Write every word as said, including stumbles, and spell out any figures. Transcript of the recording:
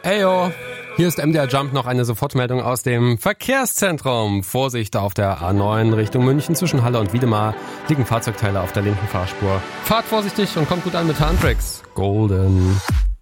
Heyo, hier ist M D R Jump, noch eine Sofortmeldung aus dem Verkehrszentrum. Vorsicht auf der A neun Richtung München zwischen Halle und Wiedemar liegen Fahrzeugteile auf der linken Fahrspur. Fahrt vorsichtig und kommt gut an mit Handbrakes. Golden.